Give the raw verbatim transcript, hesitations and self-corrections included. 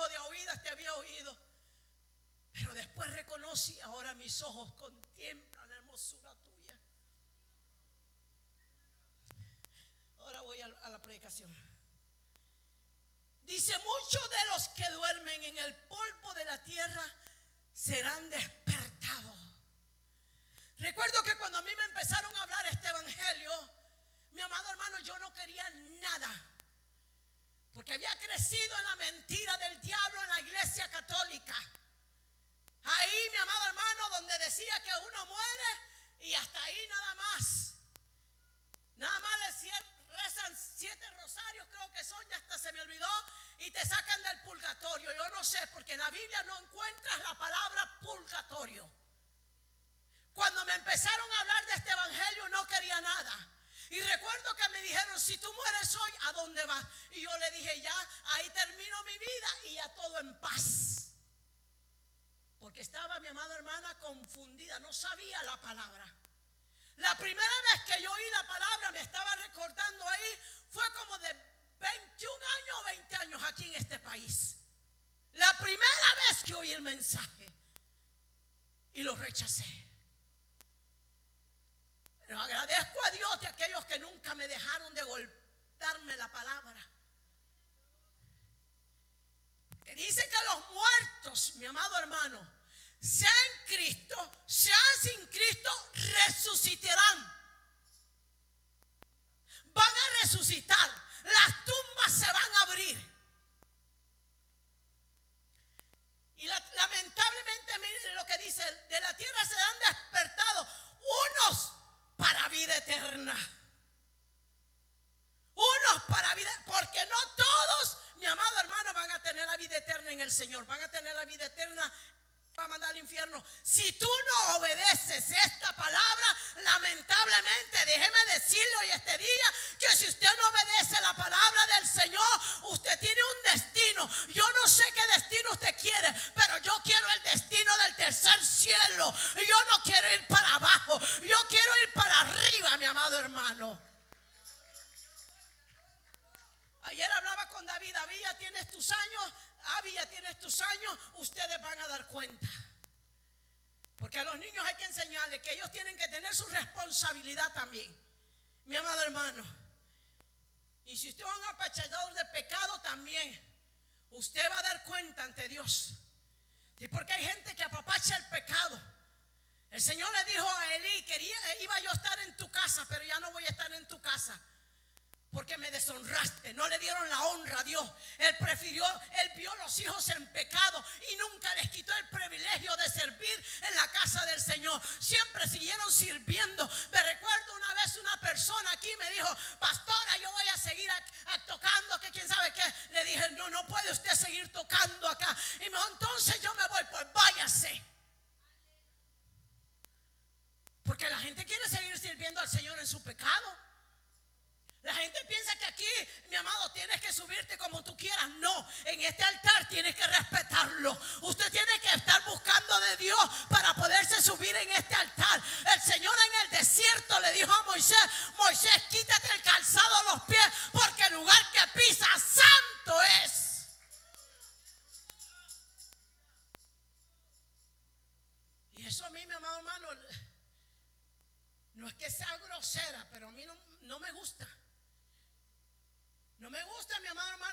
algo de oídas te había oído, pero después reconocí, ahora mis ojos contemplan la hermosura tuya. Ahora voy a, a la predicación. Dice, muchos de los que duermen en el polvo de la tierra serán despertados. Recuerdo que cuando a mí me empezaron a hablar este evangelio, mi amado hermano, yo no quería nada, porque había crecido en la mentira del diablo en la iglesia católica. Ahí, mi amado hermano, donde decía que uno muere y hasta ahí nada más. Nada más le rezan siete rosarios, creo que son, ya hasta se me olvidó, y te sacan del purgatorio. Yo no sé, porque en la Biblia no encuentras la palabra purgatorio. Cuando me empezaron a hablar de este evangelio no quería nada. Y recuerdo que me dijeron, si tú mueres hoy, ¿a dónde vas? Y yo le dije, ya, ahí termino mi vida y ya todo en paz. Porque estaba mi amada hermana confundida, no sabía la palabra. La primera vez que yo oí la palabra, me estaba recordando ahí, fue como de veintiún años o veinte años aquí en este país. La primera vez que oí el mensaje y lo rechacé. Pero agradezco a Dios de aquellos que nunca me dejaron de golpearme la palabra. Que dice que los muertos, mi amado hermano, sean Cristo, sean sin Cristo, resucitarán. Van a resucitar. Las tumbas se van a abrir. Y la, lamentablemente, miren lo que dice, de la tierra serán despertados unos para vida eterna. Unos para vida, porque no todos, mi amado hermano, van a tener la vida eterna en el Señor. Van a tener la vida eterna, va a mandar al infierno. Si tú no obedeces esta palabra, lamentablemente, déjeme decirle hoy este día, que si usted no obedece la palabra del Señor, usted tiene un destino. Yo no sé qué destino usted quiere, pero yo quiero el destino del tercer cielo. Yo no quiero ir para abajo, yo quiero ir para arriba, mi amado hermano. Ayer hablaba con David. David, ya tienes tus años. Abby, ya tienes tus años. Ustedes van a dar cuenta. Porque a los niños hay que enseñarles que ellos tienen que tener su responsabilidad también, mi amado hermano. Y si usted es un apachador de pecado también, usted va a dar cuenta ante Dios. Y porque hay gente que apapacha el pecado. El Señor le dijo a Elí, quería, iba yo a estar en tu casa, pero ya no voy a estar en tu casa, porque me deshonraste, no le dieron la honra a Dios. Él prefirió, él vio a los hijos en pecado y nunca les quitó el privilegio de servir en la casa del Señor. Siempre siguieron sirviendo. Me recuerdo una vez una persona aquí me dijo, pastora, yo voy a seguir a, a tocando, que quién sabe qué. Le dije, no, no puede usted seguir tocando acá. Y me dijo, entonces yo me voy, pues váyase. Porque la gente quiere seguir sirviendo al Señor en su pecado. La gente piensa que aquí, mi amado, tienes que subirte como tú quieras. No, en este altar tienes que respetarlo. Usted tiene que estar buscando de Dios para poderse subir en este altar. El Señor en el desierto le dijo a Moisés, Moisés, quítate el calzado a los pies, porque el lugar que pisas santo es. Y eso a mí, mi amado hermano, no es que sea grosera, pero a mí no, no me gusta. No me gusta, mi amado hermano,